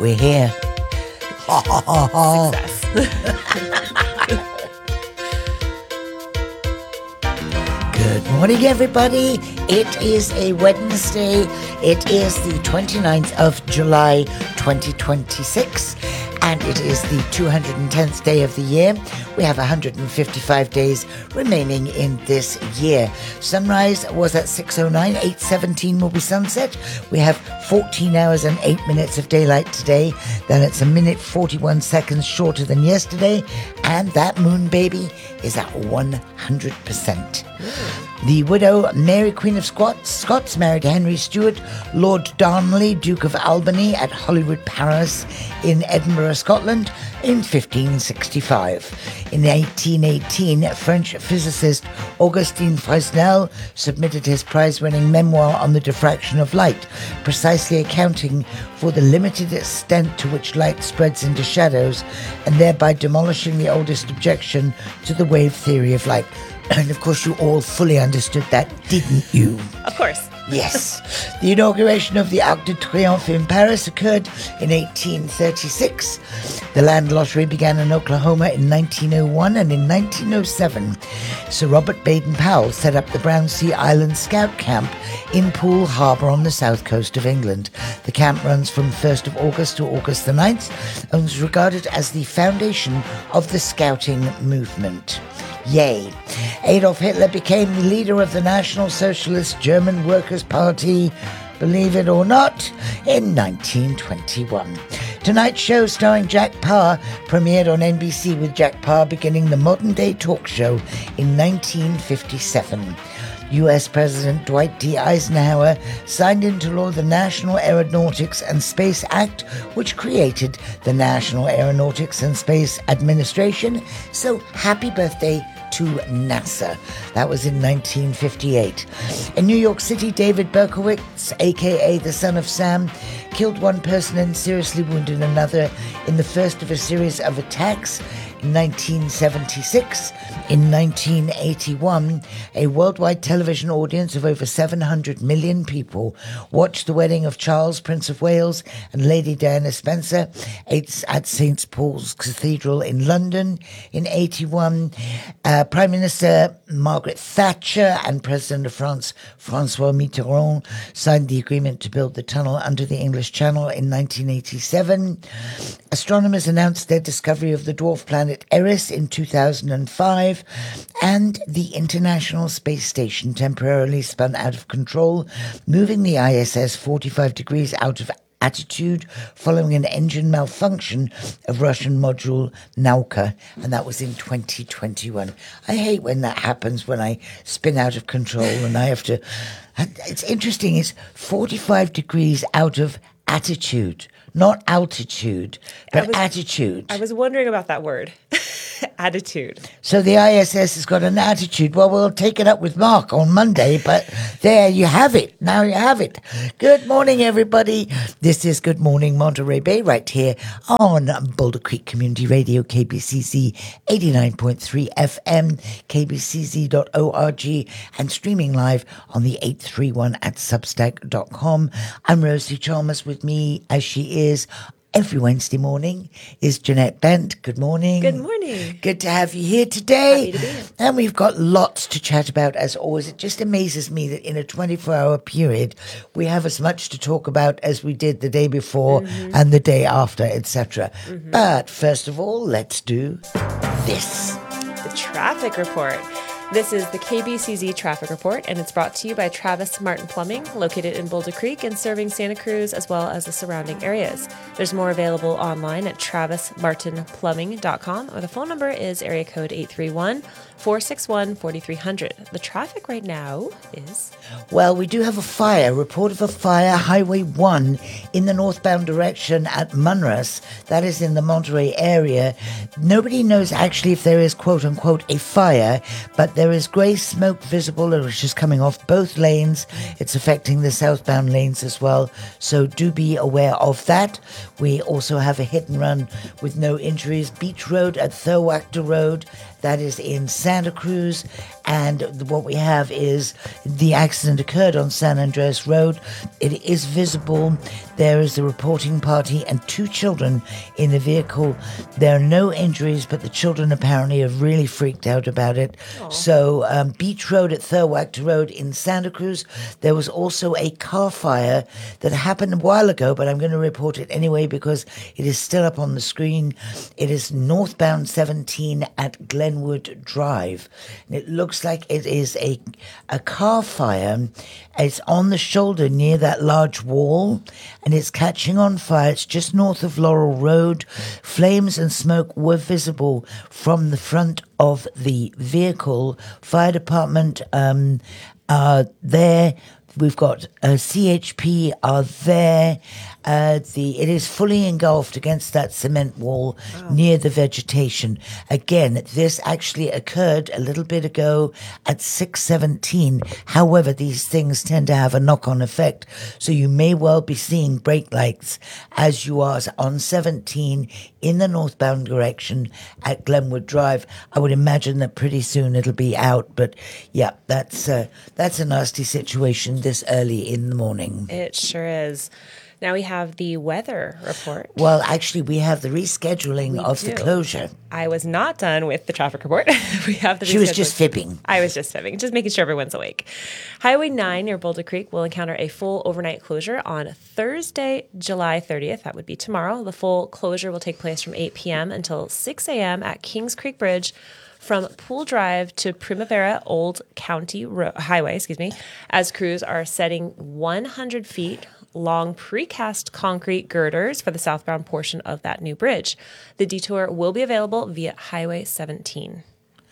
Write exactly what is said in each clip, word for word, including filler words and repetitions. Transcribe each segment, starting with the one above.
We're here. Ha ha ha ha. Success. Good morning, everybody. It is a Wednesday. It is the twenty-ninth of July, twenty twenty-six, and it is the two hundred tenth day of the year. We have one hundred fifty-five days remaining in this year. Sunrise was at six oh nine, eight seventeen will be sunset. We have fourteen hours and eight minutes of daylight today. Then it's a minute forty-one seconds shorter than yesterday, and that moon baby is at one hundred percent. The widow Mary Queen of Scots, Scots married Henry Stuart, Lord Darnley, Duke of Albany at Holyrood Palace in Edinburgh, Scotland in fifteen sixty-five. In eighteen eighteen, French physicist Augustin Fresnel submitted his prize-winning memoir on the diffraction of light, precisely accounting for the limited extent to which light spreads into shadows and thereby demolishing the oldest objection to the wave theory of light. And of course you all fully understood that, didn't you? Of course. Yes. The inauguration of the Arc de Triomphe in Paris occurred in eighteen thirty-six. The land lottery began in Oklahoma in nineteen oh one, and in nineteen oh seven, Sir Robert Baden-Powell set up the Brownsea Island Scout Camp in Poole Harbour on the south coast of England. The camp runs from first of August to August the ninth and is regarded as the foundation of the scouting movement. Yay. Adolf Hitler became the leader of the National Socialist German Workers' Party, believe it or not, in nineteen twenty-one. Tonight's show, starring Jack Paar, premiered on N B C, with Jack Paar beginning the modern-day talk show in nineteen fifty-seven. U S President Dwight D. Eisenhower signed into law the National Aeronautics and Space Act, which created the National Aeronautics and Space Administration. So happy birthday to NASA. That was in nineteen fifty-eight. In New York City, David Berkowitz, aka the Son of Sam, killed one person and seriously wounded another in the first of a series of attacks in nineteen seventy-six. In nineteen eighty-one, a worldwide television audience of over seven hundred million people watched the wedding of Charles, Prince of Wales, and Lady Diana Spencer at Saint Paul's Cathedral in London. In eighty-one, uh, Prime Minister Margaret Thatcher and President of France, Francois Mitterrand, signed the agreement to build the tunnel under the English Channel in nineteen eighty-seven. Astronomers announced their discovery of the dwarf planet Eris in two thousand five, and the International Space Station temporarily spun out of control, moving the I S S forty-five degrees out of attitude following an engine malfunction of Russian module Nauka, and that was in twenty twenty-one. I hate when that happens, when I spin out of control and I have to... It's interesting, it's forty-five degrees out of attitude. Not altitude, but I was, attitude. I was wondering about that word. Attitude. So the I S S has got an attitude. Well, we'll take it up with Mark on Monday, but there you have it. Now you have it. Good morning, everybody. This is Good Morning Monterey Bay right here on Boulder Creek Community Radio, K B C Z eighty-nine point three F M, k b c z dot org, and streaming live on the eight three one at substack dot com. I'm Rosie Chalmers. With me, as she is every Wednesday morning, is Jeanette Bent. Good morning. Good morning. Good to have you here today. Happy to be here. And we've got lots to chat about, as always. It just amazes me that in a twenty-four hour period, we have as much to talk about as we did the day before mm-hmm. and the day after, et cetera. Mm-hmm. But first of all, let's do this. The traffic report. This is the K B C Z Traffic Report, and it's brought to you by Travis Martin Plumbing, located in Boulder Creek and serving Santa Cruz as well as the surrounding areas. There's more available online at travis martin plumbing dot com, or the phone number is area code eight three one, four six one, four three zero zero. The traffic right now is... Well, we do have a fire, report of a fire, Highway one in the northbound direction at Munras. That is in the Monterey area. Nobody knows actually if there is, quote-unquote, a fire, but There is grey smoke visible, which is coming off both lanes. It's affecting the southbound lanes as well, so do be aware of that. We also have a hit and run with no injuries. Beach Road at Thurwachter Road, that is in Santa Cruz. And what we have is the accident occurred on San Andreas Road. It is visible. There is a reporting party and two children in the vehicle. There are no injuries, but the children apparently have really freaked out about it. Aww. So um, Beach Road at Thurwachter Road in Santa Cruz, there was also a car fire that happened a while ago, but I'm going to report it anyway because it is still up on the screen. It is northbound seventeen at Glenwood Drive. And it looks like it is a, a car fire. It's on the shoulder near that large wall, and it's catching on fire. It's just north of Laurel Road. Flames and smoke were visible from the front of the vehicle. Fire department um, are there. We've got uh, C H P are there. Uh, the it is fully engulfed against that cement wall oh. near the vegetation. Again, this actually occurred a little bit ago at six seventeen. However, these things tend to have a knock-on effect, so you may well be seeing brake lights as you are on seventeen in the northbound direction at Glenwood Drive. I would imagine that pretty soon it'll be out, but yeah, that's uh, that's a nasty situation this early in the morning. It sure is. Now we have the weather report. Well, actually, we have the rescheduling we of do. the closure. I was not done with the traffic report. we have the She was just fibbing. I was just fibbing, just making sure everyone's awake. Highway nine near Boulder Creek will encounter a full overnight closure on Thursday, July thirtieth. That would be tomorrow. The full closure will take place from eight p.m. until six a.m. at Kings Creek Bridge, from Pool Drive to Primavera Old County Ro- Highway, excuse me, as crews are setting one hundred feet long precast concrete girders for the southbound portion of that new bridge. The detour will be available via Highway seventeen.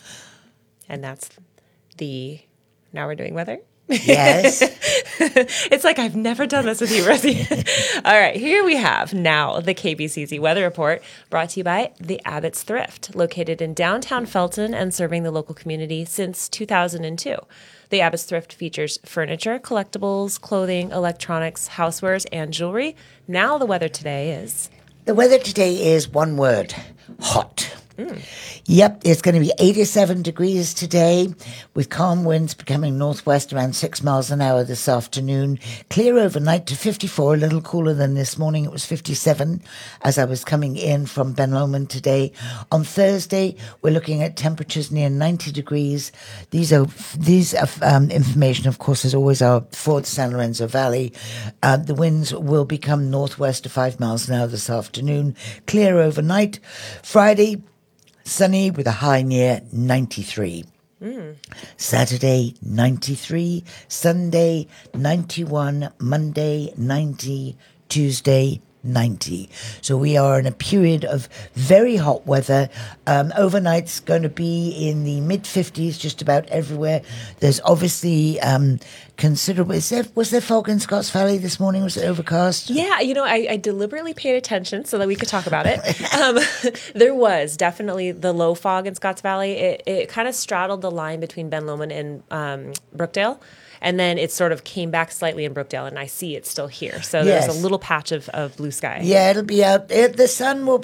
And that's the, now we're doing weather? Yes. It's like I've never done this with you, Rosie. All right, here we have now the K B C Z weather report brought to you by the Abbott's Thrift, located in downtown Felton and serving the local community since two thousand two. The Abbott's Thrift features furniture, collectibles, clothing, electronics, housewares, and jewelry. Now the weather today is... The weather today is one word, hot. Mm. Yep, it's going to be eighty-seven degrees today with calm winds becoming northwest around six miles an hour this afternoon. Clear overnight to fifty-four, a little cooler than this morning. It was fifty-seven as I was coming in from Ben Lomond today. On Thursday, we're looking at temperatures near ninety degrees. These are these are, um, information, of course, as always, are for the San Lorenzo Valley. Uh, the winds will become northwest to five miles an hour this afternoon. Clear overnight. Friday, sunny with a high near ninety-three. Mm. Saturday, ninety-three. Sunday, ninety-one. Monday, ninety. Tuesday, ninety. So we are in a period of very hot weather. Um, overnight's going to be in the mid-fifties just about everywhere. There's obviously um, considerable... Is there, was there fog in Scotts Valley this morning? Was it overcast? Yeah, you know, I, I deliberately paid attention so that we could talk about it. um, there was definitely the low fog in Scotts Valley. It, it kind of straddled the line between Ben Lomond and um, Brookdale. And then it sort of came back slightly in Brookdale, and I see it's still here. So yes. There's a little patch of, of blue sky. Yeah, it'll be out. It, the sun will